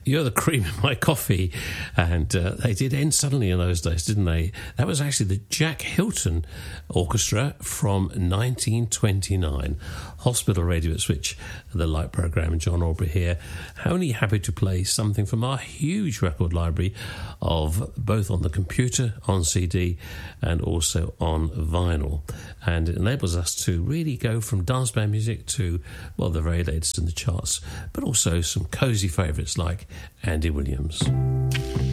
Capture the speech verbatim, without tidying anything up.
You're the cream in my coffee. And uh, they did end suddenly in those days, didn't they? That was actually the Jack Hilton Orchestra from nineteen twenty-nine. Hospital Radio at Switch, the Light programme. John Aubrey here. Only happy to play something from our huge record library of both on the computer, on C D, and also on vinyl. And it enables us to really go from dance band music to, well, the very latest in the charts, but also some cosy favourites like Andy Williams.